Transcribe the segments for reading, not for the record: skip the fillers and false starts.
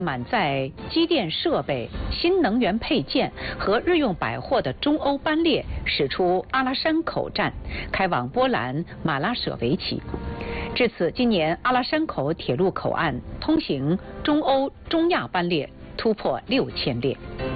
满载机电设备、新能源配件和日用百货的中欧班列驶出阿拉山口站，开往波兰马拉舍维奇。至此，今年阿拉山口铁路口岸通行中欧、中亚班列突破6000列。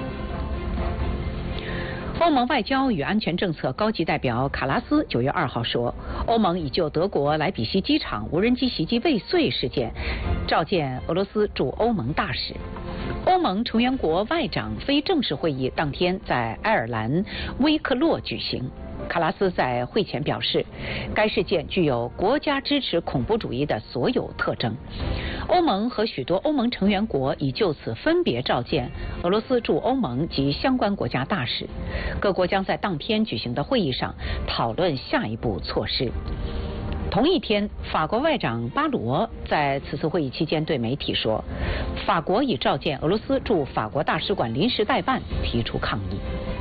欧盟外交与安全政策高级代表卡拉斯9月2号说，欧盟已就德国莱比锡机场无人机袭击未遂事件召见俄罗斯驻欧盟大使。欧盟成员国外长非正式会议当天在爱尔兰威克洛举行。卡拉斯在会前表示，该事件具有国家支持恐怖主义的所有特征。欧盟和许多欧盟成员国已就此分别召见俄罗斯驻欧盟及相关国家大使。各国将在当天举行的会议上讨论下一步措施。同一天，法国外长巴罗在此次会议期间对媒体说，法国已召见俄罗斯驻法国大使馆临时代办，提出抗议。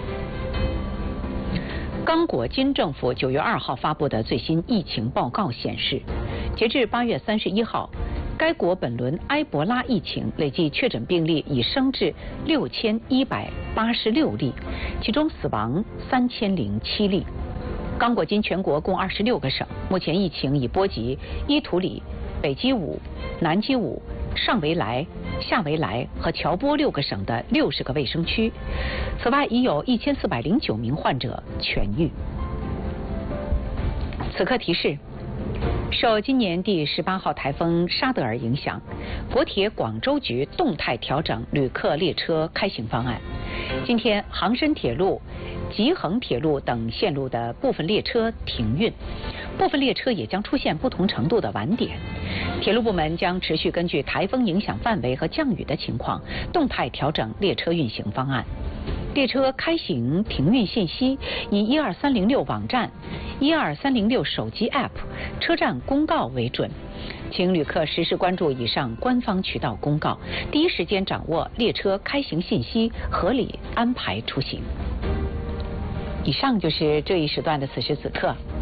刚果金政府9月2号发布的最新疫情报告显示，截至8月31号，该国本轮埃博拉疫情累计确诊病例已升至6186例，其中死亡3007例。刚果金全国共26个省，目前疫情已波及伊图里、北基伍、南基伍、上维莱、下维莱和乔波6个省的60个卫生区。此外，已有1409名患者痊愈。此刻提示：受今年第18号台风沙德尔影响，国铁广州局动态调整旅客列车开行方案。今天，杭深铁路、吉恒铁路等线路的部分列车停运，部分列车也将出现不同程度的晚点。铁路部门将持续根据台风影响范围和降雨的情况，动态调整列车运行方案。列车开行停运信息以12306网站、12306手机 App、车站公告为准，请旅客实时关注以上官方渠道公告，第一时间掌握列车开行信息，合理安排出行。以上就是这一时段的此时此刻。